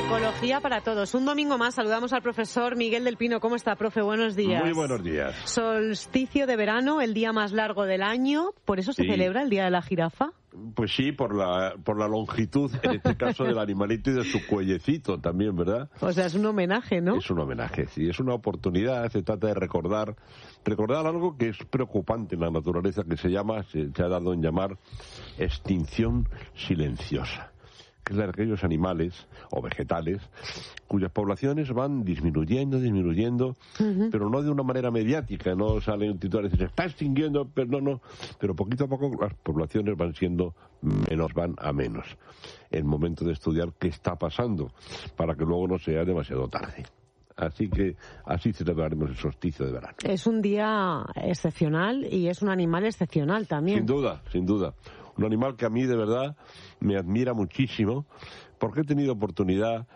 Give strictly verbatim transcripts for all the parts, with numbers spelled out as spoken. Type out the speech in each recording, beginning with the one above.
Ecología para todos. Un domingo más saludamos al profesor Miguel del Pino. ¿Cómo está, profe? Buenos días. Muy buenos días. Solsticio de verano, el día más largo del año. ¿Por eso se Sí. celebra el Día de la Jirafa? Pues sí, por la por la longitud, en este caso del animalito y de su cuellecito también, ¿verdad? O sea, es un homenaje, ¿no? Es un homenaje, sí, es una oportunidad, se trata de recordar, recordar algo que es preocupante en la naturaleza, que se llama, se, se ha dado en llamar extinción silenciosa, que es la de aquellos animales o vegetales cuyas poblaciones van disminuyendo, disminuyendo, uh-huh. pero no de una manera mediática, no salen titulares y se está extinguiendo, pero no, no, pero poquito a poco las poblaciones van siendo menos, van a menos. El momento de estudiar qué está pasando, para que luego no sea demasiado tarde. Así que así celebraremos el solsticio de verano. Es un día excepcional y es un animal excepcional también. Sin duda, sin duda. Un animal que a mí de verdad me admira muchísimo, porque he tenido oportunidad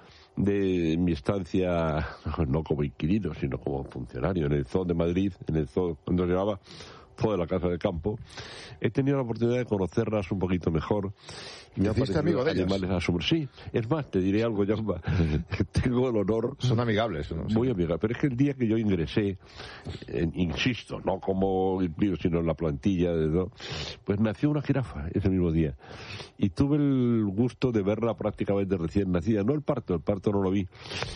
de en mi estancia, no como inquilino, sino como funcionario en el Zoo de Madrid, en el Zoo, cuando se llamaba Zoo de la Casa de Campo, he tenido la oportunidad de conocerlas un poquito mejor. Y me ¿Hiciste amigo de ellas? A sí, es más, te diré algo, Jamba, tengo el honor... Son amigables, ¿no? Muy amigables, pero es que el día que yo ingresé, en, insisto, no como incluido, sino en la plantilla, de, ¿no? pues nació una jirafa ese mismo día. Y tuve el gusto de verla prácticamente recién nacida, no el parto, el parto no lo vi,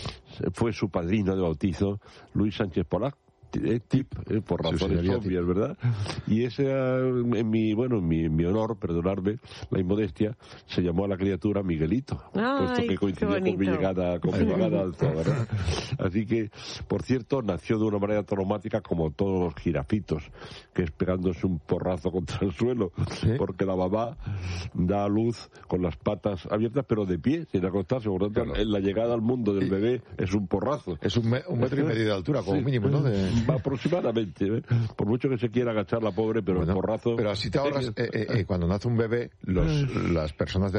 fue su padrino de bautizo, Luis Sánchez Polac, Eh, tip, eh, por razones sí, obvias, ¿verdad? Y ese, en mi, bueno, en mi, en mi honor, perdonarme la inmodestia, se llamó a la criatura Miguelito, Ay, puesto que coincidió con mi llegada, con mi llegada al zoo, ¿verdad? Así que, por cierto, nació de una manera traumática como todos los jirafitos, que es pegándose un porrazo contra el suelo, ¿sí? Porque la mamá da a luz con las patas abiertas, pero de pie, sin acostarse, por lo tanto, claro. En la llegada al mundo del bebé es un porrazo. Es un, me, un metro y medio de altura, como sí. mínimo, ¿no? De... Aproximadamente, ¿eh? Por mucho que se quiera agachar la pobre, pero bueno, el porrazo... Pero así te ahorras, eh, eh, eh, cuando nace un bebé, los, las personas de